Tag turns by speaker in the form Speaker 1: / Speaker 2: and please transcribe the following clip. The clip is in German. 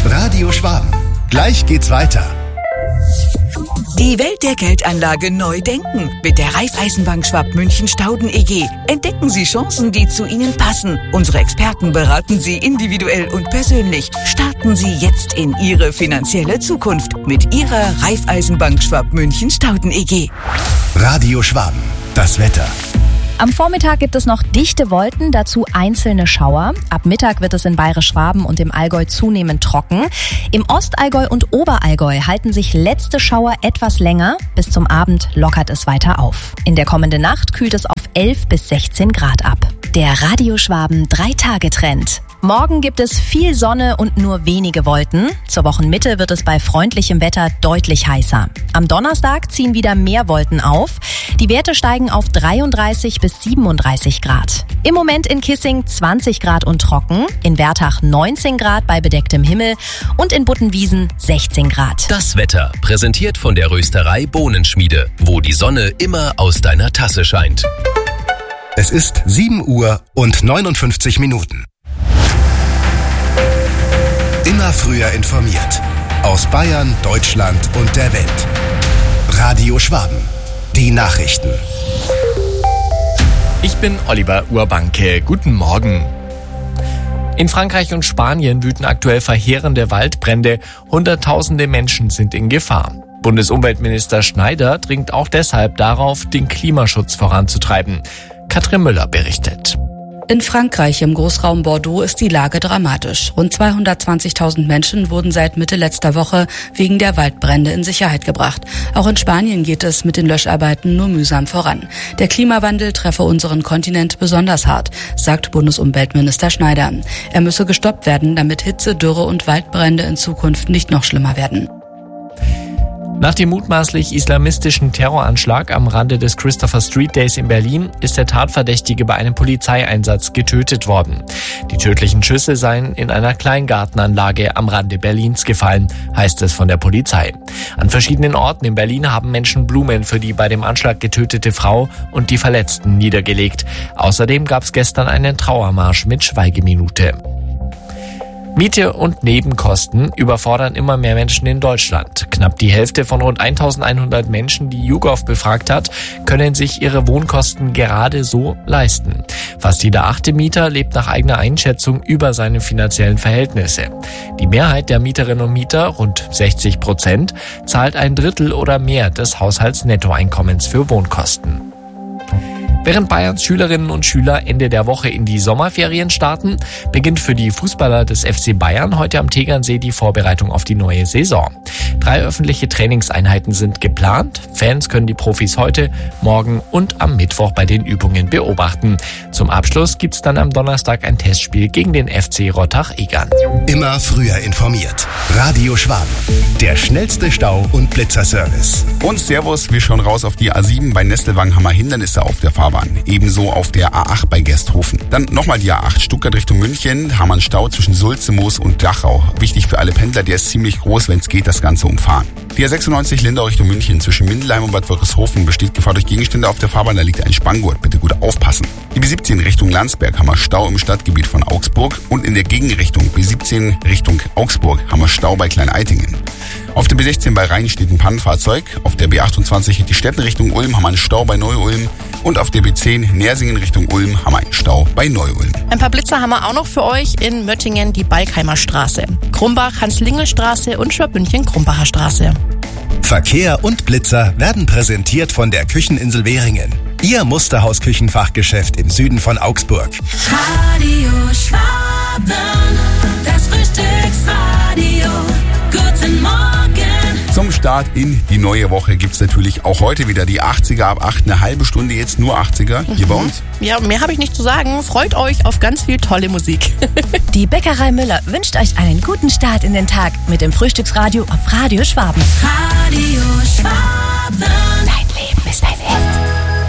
Speaker 1: Radio Schwaben. Gleich geht's weiter.
Speaker 2: Die Welt der Geldanlage neu denken. Mit der Raiffeisenbank Schwab-München-Stauden EG. Entdecken Sie Chancen, die zu Ihnen passen. Unsere Experten beraten Sie individuell und persönlich. Starten Sie jetzt in Ihre finanzielle Zukunft mit Ihrer Raiffeisenbank Schwab-München-Stauden EG.
Speaker 1: Radio Schwaben. Das Wetter.
Speaker 3: Am Vormittag gibt es noch dichte Wolken, dazu einzelne Schauer. Ab Mittag wird es in Bayerisch-Schwaben und im Allgäu zunehmend trocken. Im Ostallgäu und Oberallgäu halten sich letzte Schauer etwas länger. Bis zum Abend lockert es weiter auf. In der kommenden Nacht kühlt es auf 11 bis 16 Grad ab. Der Radio Schwaben 3-Tage-Trend. Morgen gibt es viel Sonne und nur wenige Wolken. Zur Wochenmitte wird es bei freundlichem Wetter deutlich heißer. Am Donnerstag ziehen wieder mehr Wolken auf. Die Werte steigen auf 33 bis 37 Grad. Im Moment in Kissing 20 Grad und trocken, in Wertach 19 Grad bei bedecktem Himmel und in Buttenwiesen 16 Grad.
Speaker 4: Das Wetter präsentiert von der Rösterei Bohnenschmiede, wo die Sonne immer aus deiner Tasse scheint.
Speaker 1: Es ist 7 Uhr und 59 Minuten. Immer früher informiert. Aus Bayern, Deutschland und der Welt. Radio Schwaben. Die Nachrichten.
Speaker 5: Ich bin Oliver Urbanke. Guten Morgen. In Frankreich und Spanien wüten aktuell verheerende Waldbrände. Hunderttausende Menschen sind in Gefahr. Bundesumweltminister Schneider dringt auch deshalb darauf, den Klimaschutz voranzutreiben. Katrin Müller berichtet.
Speaker 6: In Frankreich im Großraum Bordeaux ist die Lage dramatisch. Rund 220.000 Menschen wurden seit Mitte letzter Woche wegen der Waldbrände in Sicherheit gebracht. Auch in Spanien geht es mit den Löscharbeiten nur mühsam voran. Der Klimawandel treffe unseren Kontinent besonders hart, sagt Bundesumweltminister Schneider. Er müsse gestoppt werden, damit Hitze, Dürre und Waldbrände in Zukunft nicht noch schlimmer werden.
Speaker 5: Nach dem mutmaßlich islamistischen Terroranschlag am Rande des Christopher Street Days in Berlin ist der Tatverdächtige bei einem Polizeieinsatz getötet worden. Die tödlichen Schüsse seien in einer Kleingartenanlage am Rande Berlins gefallen, heißt es von der Polizei. An verschiedenen Orten in Berlin haben Menschen Blumen für die bei dem Anschlag getötete Frau und die Verletzten niedergelegt. Außerdem gab es gestern einen Trauermarsch mit Schweigeminute. Miete und Nebenkosten überfordern immer mehr Menschen in Deutschland. Knapp die Hälfte von rund 1100 Menschen, die YouGov befragt hat, können sich ihre Wohnkosten gerade so leisten. Fast jeder 8. Mieter lebt nach eigener Einschätzung über seine finanziellen Verhältnisse. Die Mehrheit der Mieterinnen und Mieter, rund 60%, zahlt ein Drittel oder mehr des Haushaltsnettoeinkommens für Wohnkosten. Während Bayerns Schülerinnen und Schüler Ende der Woche in die Sommerferien starten, beginnt für die Fußballer des FC Bayern heute am Tegernsee die Vorbereitung auf die neue Saison. 3 öffentliche Trainingseinheiten sind geplant. Fans können die Profis heute, morgen und am Mittwoch bei den Übungen beobachten. Zum Abschluss gibt's dann am Donnerstag ein Testspiel gegen den FC Rottach-Egern.
Speaker 1: Immer früher informiert. Radio Schwaben. Der schnellste Stau- und Blitzerservice.
Speaker 7: Und Servus, wir schauen raus auf die A7 bei Nestelwang, haben wir Hindernisse auf der Fahrbahn. Ebenso auf der A8 bei Gersthofen. Dann nochmal die A8 Stuttgart Richtung München, haben wir einen Stau zwischen Sulze, Moos und Dachau. Wichtig für alle Pendler, der ist ziemlich groß, wenn es geht, das Ganze umfahren. Die A96 Lindau Richtung München, zwischen Mindelheim und Bad Wörishofen besteht Gefahr durch Gegenstände auf der Fahrbahn, da liegt ein Spanngurt, bitte gut aufpassen. Die B17 Richtung Landsberg haben wir Stau im Stadtgebiet von Augsburg und in der Gegenrichtung B17 Richtung Augsburg haben wir Stau bei Klein-Eitingen. Auf der B16 bei Rhein steht ein Pannenfahrzeug, auf der B28 die Städten Richtung Ulm haben wir einen Stau bei Neu-Ulm und auf der B10 Nersingen Richtung Ulm haben wir einen Stau bei Neu-Ulm.
Speaker 8: Ein paar Blitzer haben wir auch noch für euch in Möttingen, die Balkheimer Straße, Krumbach, Hans-Lingel-Straße und Schwabmünchen-Krumbacher Straße.
Speaker 1: Verkehr und Blitzer werden präsentiert von der Kücheninsel Währingen. Ihr Musterhaus-Küchenfachgeschäft im Süden von Augsburg.
Speaker 9: Radio Schwaben, das Frühstücksradio. Guten Morgen.
Speaker 7: Zum Start in die neue Woche gibt's natürlich auch heute wieder die 80er ab 8, eine halbe Stunde jetzt nur 80er hier bei uns.
Speaker 8: Ja, mehr habe ich nicht zu sagen. Freut euch auf ganz viel tolle Musik.
Speaker 3: Die Bäckerei Müller wünscht euch einen guten Start in den Tag mit dem Frühstücksradio auf Radio Schwaben.
Speaker 9: Radio Schwaben.
Speaker 3: Dein Leben ist ein Hit.